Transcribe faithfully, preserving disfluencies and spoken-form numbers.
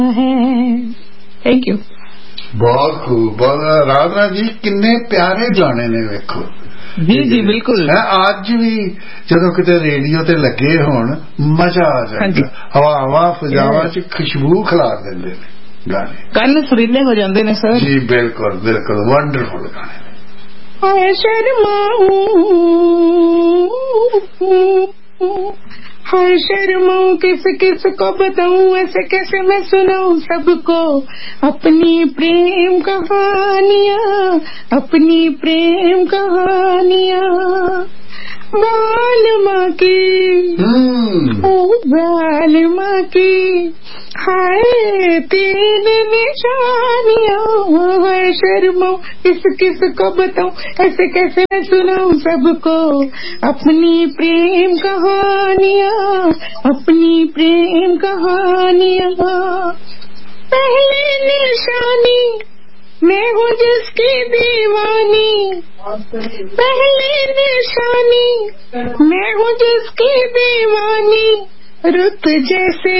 है। Thank you. बहुत खूब। बहुत राधना जी किन्ने प्यारे गाने ने वेखो जी जी बिल्कुल। अज भी जदों किते रेडियो ते लगे होण मजा आ जाता, हवा फजावा च खुशबू खिलार देंदे ने गाने, कन्न सुरीले हो जाते ने सर जी। बिल्कुल बिल्कुल वंडरफुल गाने। हाय शर्माऊं हाय शर्माऊं किस किस को बताऊं, ऐसे कैसे मैं सुनाऊं सबको अपनी प्रेम कहानियां, अपनी प्रेम कहानियां। बाल माँ की बाल माँ की हाय तीन निशानियां, हाय शर्माऊं किस किस को बताऊं, ऐसे कैसे मैं सुनाऊं सबको अपनी प्रेम कहानियां, अपनी प्रेम कहानियां। पहली निशानी मैं हूँ जिसकी दीवानी, पहली निशानी मैं हूँ जिसकी दीवानी, रुत जैसे